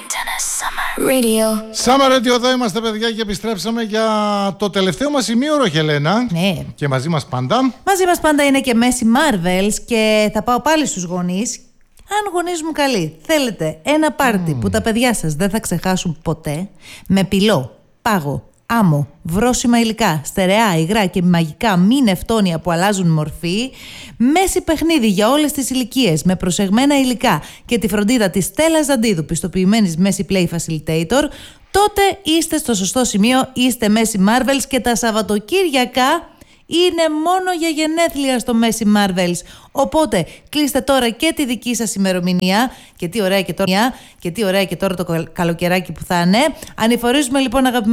Summer Radio, εδώ είμαστε παιδιά και επιστρέψαμε για το τελευταίο μας ημίωρο, Χελένα. Ναι. Και μαζί μας πάντα. Μαζί μας πάντα είναι και Μέση Marvels και θα πάω πάλι στους γονείς. Αν γονείς μου καλοί, θέλετε ένα πάρτι που τα παιδιά σας δεν θα ξεχάσουν ποτέ, με πυλό, πάγο, άμμο, βρώσιμα υλικά, στερεά, υγρά και μαγικά μη νευτόνια που αλλάζουν μορφή, μέση παιχνίδι για όλες τις ηλικίες, με προσεγμένα υλικά και τη φροντίδα της Στέλλας Ζαντίδου, πιστοποιημένης Μέση Play Facilitator, τότε είστε στο σωστό σημείο, είστε Μέση Marvels και τα Σαββατοκύριακα είναι μόνο για γενέθλια στο Μέση Marvels. Οπότε κλείστε τώρα και τη δική σας ημερομηνία. Και τι ωραία και τώρα το καλοκαιράκι που θα είναι. Ανηφορίζουμε λοιπόν αγαπημένοι